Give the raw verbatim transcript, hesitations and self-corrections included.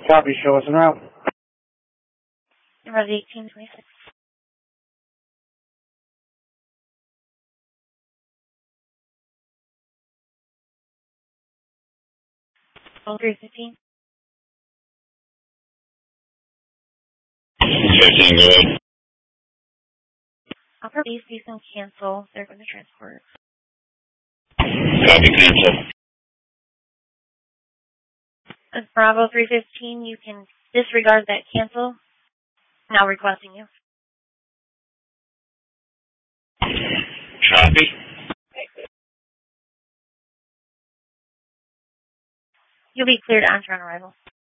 Copy, show us en route. Number eighteen twenty-six. Oh, three fifteen. fifteen, go ahead. Upper base, please don't cancel. They're going to transport. Copy, cancel. At Bravo three fifteen, you can disregard that cancel. Now requesting you. Copy. You'll be cleared on turn arrival.